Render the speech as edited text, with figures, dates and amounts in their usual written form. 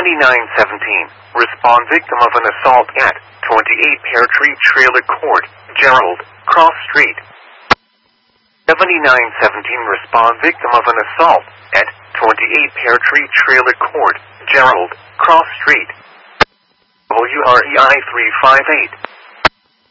7917. Respond victim of an assault at 28 Pear Tree Trailer Court, Gerald, Cross Street. 7917. Respond victim of an assault at 28 Pear Tree Trailer Court, Gerald, Cross Street. WREI 358.